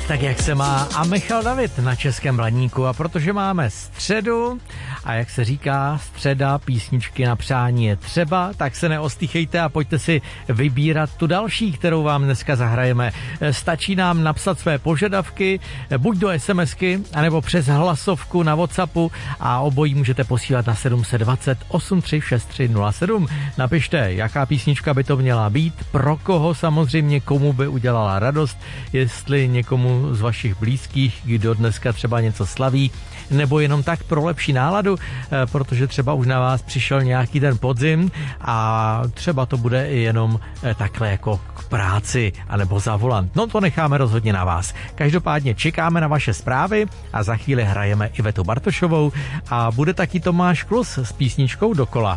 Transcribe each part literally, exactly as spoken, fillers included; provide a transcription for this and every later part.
tak jak se má a Michal David na Českém Blaníku. A protože máme středu a jak se říká, středa, písničky na přání je třeba, tak se neostýchejte a pojďte si vybírat tu další, kterou vám dneska zahrajeme. Stačí nám napsat své požadavky, buď do SMSky, anebo přes hlasovku na WhatsAppu a obojí můžete posílat na sedm set dvacet osm tři šest tři nula sedm. Napište, jaká písnička by to měla být, pro koho samozřejmě, komu by udělala radost, jestli někomu z vašich blízkých, kdo dneska třeba něco slaví, nebo jenom tak pro lepší náladu, protože třeba už na vás přišel nějaký ten podzim a třeba to bude i jenom takhle jako k práci, anebo za volant. No to necháme rozhodně na vás. Každopádně čekáme na vaše zprávy a za chvíli hrajeme Ivetu Bartošovou a bude taky Tomáš Klus s písničkou Dokola.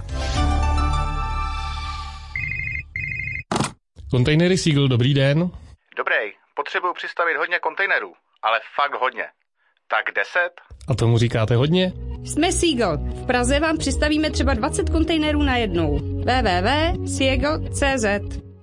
Kontejnery Seagull, dobrý den. Dobrý, potřebuju přistavit hodně kontejnerů, ale fakt hodně. Tak deset? A tomu říkáte hodně? Jsme Seagull. V Praze vám přistavíme třeba dvacet kontejnerů na jednou. w w w tečka seagull tečka c z.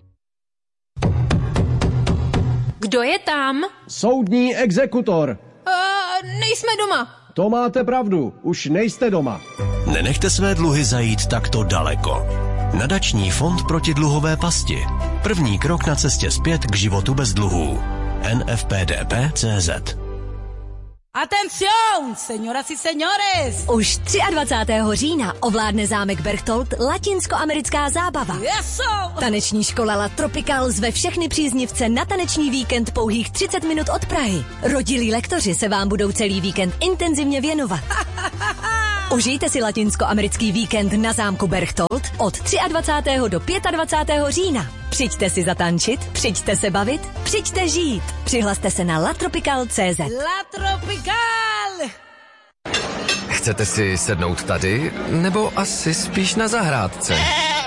Kdo je tam? Soudní exekutor. Uh, nejsme doma. To máte pravdu, už nejste doma. Nenechte své dluhy zajít takto daleko. Nadační fond proti dluhové pasti. První krok na cestě zpět k životu bez dluhů. N F P D P tečka c z. Atención, señoras y señores! Už dvacátého třetího října ovládne zámek Berchtold latinskoamerická zábava. Eso! Taneční škola La Tropical zve všechny příznivce na taneční víkend pouhých třicet minut od Prahy. Rodilí lektoři se vám budou celý víkend intenzivně věnovat. Užijte si latinskoamerický víkend na zámku Berchtold od dvacátého třetího do dvacátého pátého října. Přijďte si zatančit, přijďte se bavit, přijďte žít. Přihlaste se na latropical tečka c z. La Tropical! Chcete si sednout tady, nebo asi spíš na zahrádce?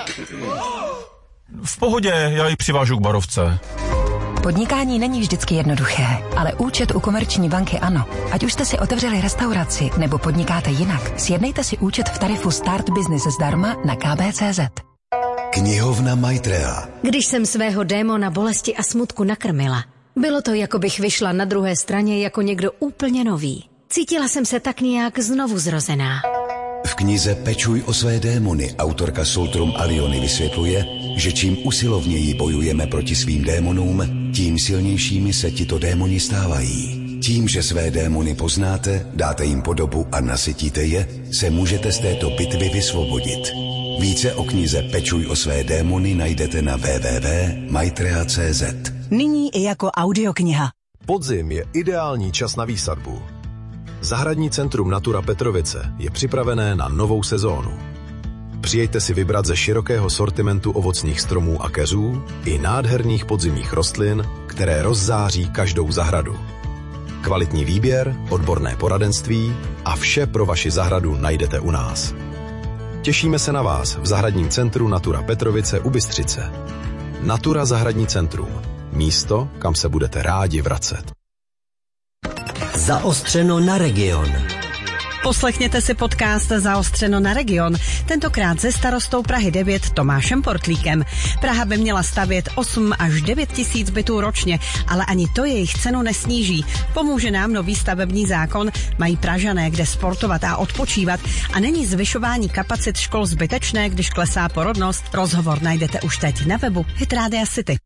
V pohodě, já ji přivážu k barovce. Podnikání není vždycky jednoduché, ale účet u Komerční banky ano. Ať už jste si otevřeli restauraci nebo podnikáte jinak, sjednejte si účet v tarifu Start Business zdarma na k b tečka c z. Knihovna Maitreya. Když jsem svého démona bolesti a smutku nakrmila, bylo to, jako bych vyšla na druhé straně jako někdo úplně nový. Cítila jsem se tak nějak znovu zrozená. V knize Pečuj o své démony autorka Soltrum Aliony vysvětluje, že čím usilovněji bojujeme proti svým démonům, tím silnějšími se tito démoni stávají. Tím, že své démony poznáte, dáte jim podobu a nasytíte je, se můžete z této bitvy vysvobodit. Více o knize Pečuj o své démony najdete na w w w tečka maitreya tečka c z. Nyní i jako audiokniha. Podzim je ideální čas na výsadbu. Zahradní centrum Natura Petrovice je připravené na novou sezónu. Přijďte si vybrat ze širokého sortimentu ovocných stromů a keřů i nádherných podzimních rostlin, které rozzáří každou zahradu. Kvalitní výběr, odborné poradenství a vše pro vaši zahradu najdete u nás. Těšíme se na vás v zahradním centru Natura Petrovice u Bystřice. Natura Zahradní centrum. Místo, kam se budete rádi vracet. Zaostřeno na region. Poslechněte si podcast Zaostřeno na region, tentokrát se starostou Prahy devět Tomášem Portlíkem. Praha by měla stavět osm až devět tisíc bytů ročně, ale ani to jejich cenu nesníží. Pomůže nám nový stavební zákon, mají Pražané kde sportovat a odpočívat a není zvyšování kapacit škol zbytečné, když klesá porodnost. Rozhovor najdete už teď na webu Hit Radio City.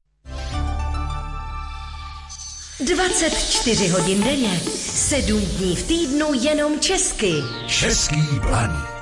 dvacet čtyři hodin denně, sedm dní v týdnu jenom česky. Český Blaník.